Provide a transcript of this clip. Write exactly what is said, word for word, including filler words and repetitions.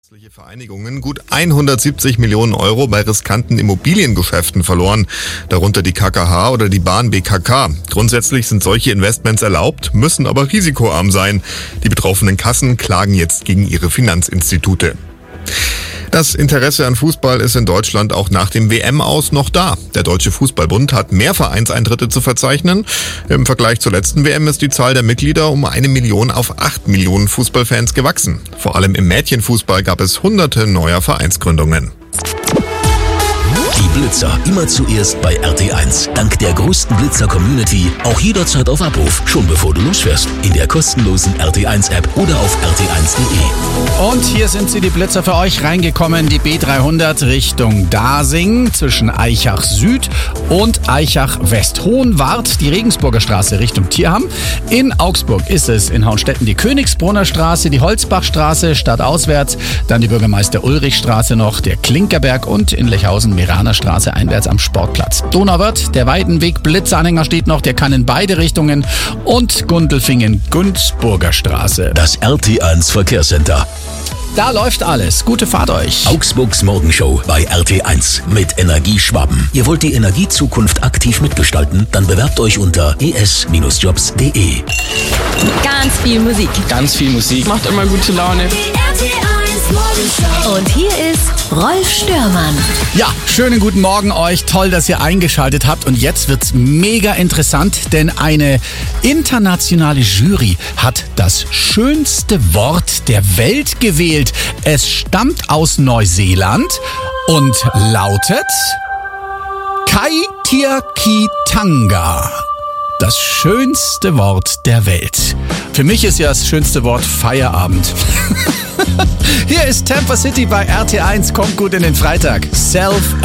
Vereinigungen gut hundertsiebzig Millionen Euro bei riskanten Immobiliengeschäften verloren, darunter die K K H oder die Bahn B K K. Grundsätzlich sind solche Investments erlaubt, müssen aber risikoarm sein. Die betroffenen Kassen klagen jetzt gegen ihre Finanzinstitute. Das Interesse an Fußball ist in Deutschland auch nach dem W M-Aus noch da. Der Deutsche Fußballbund hat mehr Vereinseintritte zu verzeichnen. Im Vergleich zur letzten W M ist die Zahl der Mitglieder um eine Million auf acht Millionen Fußballfans gewachsen. Vor allem im Mädchenfußball gab es hunderte neuer Vereinsgründungen. Die Blitzer immer zuerst bei R T eins. Dank der größten Blitzer-Community auch jederzeit auf Abruf, schon bevor du losfährst. In der kostenlosen R T eins App oder auf r t eins punkt de. Und hier sind sie, die Blitzer für euch reingekommen. Die B dreihundert Richtung Dasing zwischen Eichach Süd und Eichach West. Hohenwart, die Regensburger Straße Richtung Tierham. In Augsburg ist es in Hauenstetten die Königsbrunner Straße, die Holzbachstraße stadtauswärts, dann die Bürgermeister-Ulrich-Straße noch, der Klinkerberg und in Lechhausen Meraner Straße einwärts am Sportplatz. Donauwörth, der Weidenweg Blitzanhänger steht noch, der kann in beide Richtungen, und Gundelfingen Günzburger Straße. Das R T eins Verkehrscenter. Da läuft alles. Gute Fahrt euch. Augsburgs Morgenshow bei R T eins mit Energieschwaben. Ihr wollt die Energiezukunft aktiv mitgestalten? Dann bewerbt euch unter e s Bindestrich jobs punkt de. Ganz viel Musik. Ganz viel Musik. Macht immer gute Laune. Und hier ist Rolf Störmann. Ja, schönen guten Morgen euch. Toll, dass ihr eingeschaltet habt. Und jetzt wird's mega interessant, denn eine internationale Jury hat das schönste Wort der Welt gewählt. Es stammt aus Neuseeland und lautet Kaitiakitanga. Das schönste Wort der Welt. Für mich ist ja das schönste Wort Feierabend. Hier ist Tampa City bei R T eins. Kommt gut in den Freitag. Self